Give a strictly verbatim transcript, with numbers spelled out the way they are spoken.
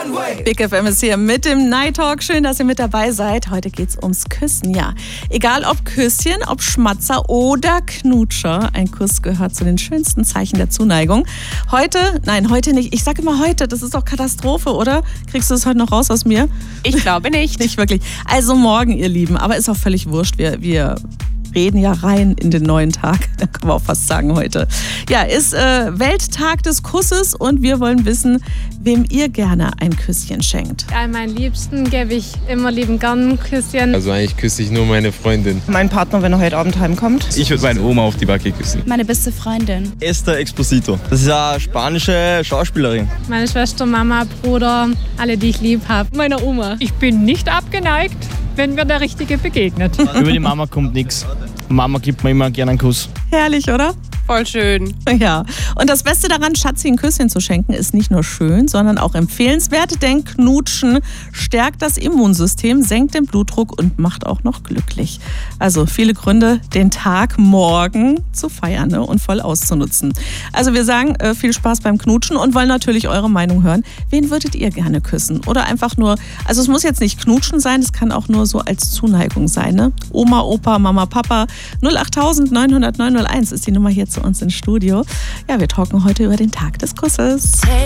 Big F M ist hier mit dem Night Talk. Schön, dass ihr mit dabei seid. Heute geht's ums Küssen, ja. Egal ob Küsschen, ob Schmatzer oder Knutscher. Ein Kuss gehört zu den schönsten Zeichen der Zuneigung. Heute, nein, heute nicht. Ich sage immer heute, das ist doch Katastrophe, oder? Kriegst du das heute noch raus aus mir? Ich glaube nicht. Nicht wirklich. Also morgen, ihr Lieben. Aber ist auch völlig wurscht. Wir, wir reden ja rein in den neuen Tag. Da kann man auch fast sagen heute. Ja, ist äh, Welttag des Kusses und wir wollen wissen, wem ihr gerne ein Küsschen schenkt. All meinen Liebsten gebe ich immer lieben gern ein Küsschen. Also eigentlich küsse ich nur meine Freundin. Mein Partner, wenn er heute Abend heimkommt. Ich würde meine Oma auf die Backe küssen. Meine beste Freundin. Esther Exposito. Das ist eine spanische Schauspielerin. Meine Schwester, Mama, Bruder, alle, die ich lieb habe. Meine Oma. Ich bin nicht abgeneigt, wenn mir der Richtige begegnet. Über die Mama kommt nichts. Mama gibt mir immer gerne einen Kuss. Herrlich, oder? Voll schön. Ja, und das Beste daran, Schatzi ein Küsschen zu schenken, ist nicht nur schön, sondern auch empfehlenswert, denn Knutschen stärkt das Immunsystem, senkt den Blutdruck und macht auch noch glücklich. Also viele Gründe, den Tag morgen zu feiern, ne, und voll auszunutzen. Also wir sagen, äh, viel Spaß beim Knutschen und wollen natürlich eure Meinung hören. Wen würdet ihr gerne küssen? Oder einfach nur, also es muss jetzt nicht Knutschen sein, es kann auch nur so als Zuneigung sein. Ne? Oma, Opa, Mama, Papa. null acht neun null null neun null eins ist die Nummer hier zu uns ins Studio. Ja, wir talken heute über den Tag des Kusses.